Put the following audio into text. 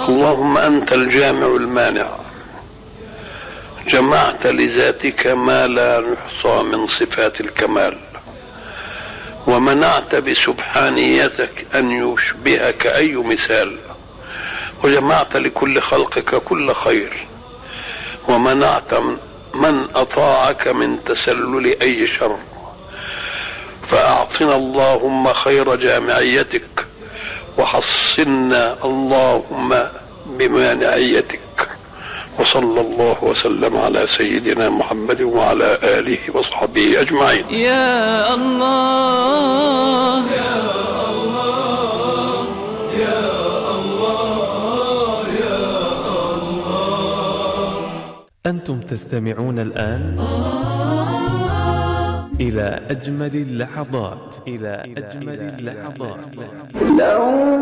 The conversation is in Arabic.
اللهم أنت الجامع المانع، جمعت لذاتك ما لا يحصى من صفات الكمال، ومنعت بسبحانيتك أن يشبهك أي مثال، وجمعت لكل خلقك كل خير، ومنعت من أطاعك من تسلل أي شر. فأعطنا اللهم خير جامعيتك، وحصنا اللهم بمانعيتك. وصلى الله وسلم على سيدنا محمد وعلى آله وصحبه أجمعين. يا الله يا الله يا الله يا الله. أنتم تستمعون الآن إلى أجمل اللحظات.